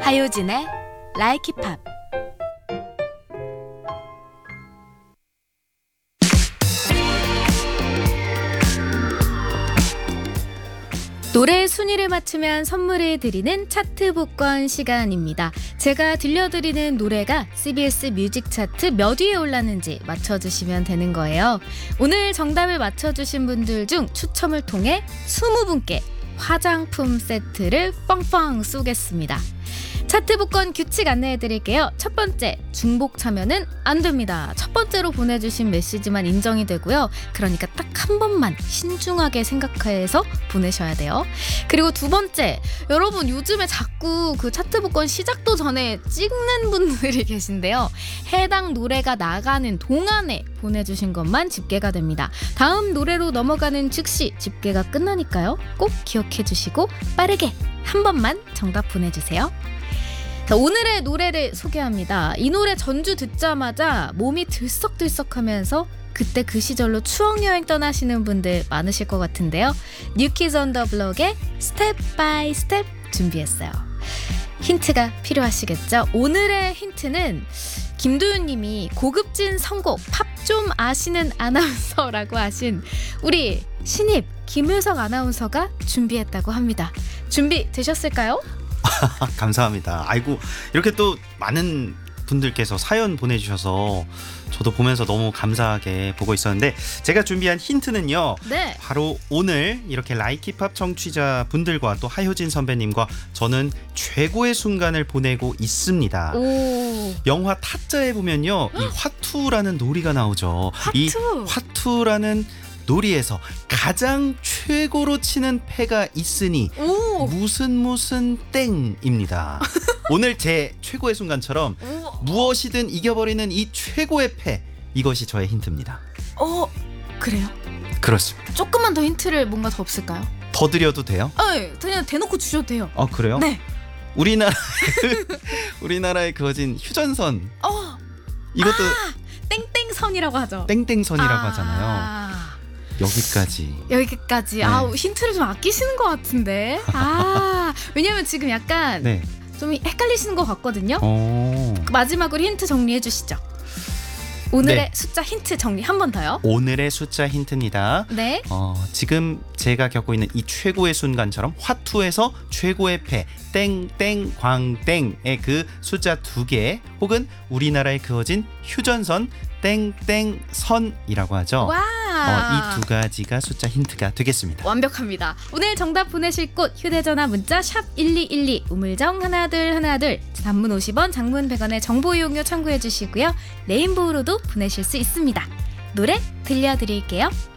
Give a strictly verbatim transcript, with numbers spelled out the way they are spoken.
하효진의 Like It Pop. 노래의 순위를 맞추면 선물을 드리는 차트 복권 시간입니다. 제가 들려드리는 노래가 씨비에스 뮤직 차트 몇 위에 올랐는지 맞춰주시면 되는 거예요. 오늘 정답을 맞춰주신 분들 중 추첨을 통해 이십 분께 화장품 세트를 뻥뻥 쏘겠습니다. 차트 복권 규칙 안내해드릴게요. 첫 번째, 중복 참여는 안 됩니다. 첫 번째로 보내주신 메시지만 인정이 되고요. 그러니까 딱 한 번만 신중하게 생각해서 보내셔야 돼요. 그리고 두 번째, 여러분 요즘에 자꾸 그 차트 복권 시작도 전에 찍는 분들이 계신데요. 해당 노래가 나가는 동안에 보내주신 것만 집계가 됩니다. 다음 노래로 넘어가는 즉시 집계가 끝나니까요. 꼭 기억해 주시고 빠르게 한 번만 정답 보내주세요. 자, 오늘의 노래를 소개합니다. 이 노래 전주 듣자마자 몸이 들썩들썩하면서 그때 그 시절로 추억여행 떠나시는 분들 많으실 것 같은데요. 뉴키즈 온 더 블록의 스텝 바이 스텝 준비했어요. 힌트가 필요하시겠죠? 오늘의 힌트는 김도윤 님이 고급진 선곡 팝 좀 아시는 아나운서라고 하신 우리 신입 김효석 아나운서가 준비했다고 합니다. 준비되셨을까요? 감사합니다. 아이고, 이렇게 또 많은 분들께서 사연 보내주셔서 저도 보면서 너무 감사하게 보고 있었는데, 제가 준비한 힌트는요, 네. 바로 오늘 이렇게 라이키팝 청취자 분들과 또 하효진 선배님과 저는 최고의 순간을 보내고 있습니다. 오. 영화 타짜에 보면요, 이 화투라는 놀이가 나오죠. 화투. 이 화투라는 놀이에서 가장 최고로 치는 패가 있으니 오. 무슨 무슨 땡입니다. 오늘 제 최고의 순간처럼 오. 무엇이든 이겨버리는 이 최고의 패, 이것이 저의 힌트입니다. 어, 그래요? 그렇습니다. 조금만 더 힌트를 뭔가 더 없을까요? 더 드려도 돼요? 네, 그냥 대놓고 주셔도 돼요. 아, 그래요? 네. 우리나라 우리나라에 그어진 휴전선, 어, 이것도 아, 땡땡선이라고 하죠. 땡땡선이라고 아, 하잖아요. 여기까지. 여기까지. 네. 아, 힌트를 좀 아끼시는 것 같은데. 아, 왜냐면 지금 약간 네. 좀 헷갈리시는 것 같거든요. 오. 마지막으로 힌트 정리해 주시죠. 오늘의 네. 숫자 힌트 정리 한 번 더요. 오늘의 숫자 힌트입니다. 네. 어, 지금 제가 겪고 있는 이 최고의 순간처럼 화투에서 최고의 패 땡땡 광땡의 그 숫자 두 개, 혹은 우리나라에 그어진 휴전선 땡땡선이라고 하죠. 와. 어, 이 두 가지가 숫자 힌트가 되겠습니다. 완벽합니다. 오늘 정답 보내실 곳 휴대전화 문자 샵 일이일이, 우물정 하나 둘 하나 둘, 단문 오십 원, 장문 백 원의 정보 이용료 참고해 주시고요. 레인보우로도 보내실 수 있습니다. 노래 들려드릴게요.